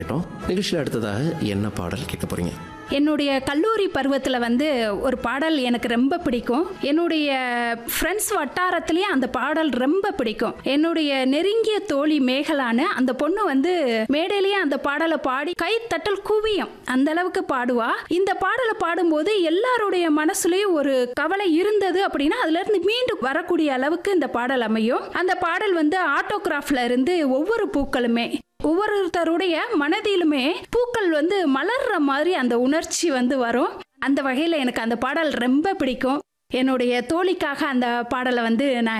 நிகழ்ச்சியில் அடுத்ததாக என்ன பாடல் கேட்க போறீங்க? என்னுடைய கல்லூரி பருவத்தில் வந்து ஒரு பாடல் எனக்கு ரொம்ப பிடிக்கும். என்னுடைய ஃப்ரெண்ட்ஸ் வட்டாரத்திலேயே அந்த பாடல் ரொம்ப பிடிக்கும். என்னுடைய நெருங்கிய தோழி மேகலான அந்த பொண்ணு வந்து மேடையிலேயே அந்த பாடலை பாடி கை தட்டல் குவியும் அந்த அளவுக்கு பாடுவா. இந்த பாடலை பாடும்போது எல்லாருடைய மனசுலயும் ஒரு கவலை இருந்தது அப்படின்னா அதுல இருந்து மீண்டும் வரக்கூடிய அளவுக்கு இந்த பாடல் அமையும். அந்த பாடல் வந்து ஆட்டோகிராஃப்ல இருந்து ஒவ்வொரு பூக்களுமே ஒவ்வொருத்தருடைய மனதிலுமே பூக்கள் வந்து மலர்ற மாதிரி அந்த உணர்ச்சி வந்து வரும். அந்த வகையில் எனக்கு அந்த பாடல் ரொம்ப பிடிக்கும். என்னுடைய தோழிக்காக அந்த பாடலை வந்து நான்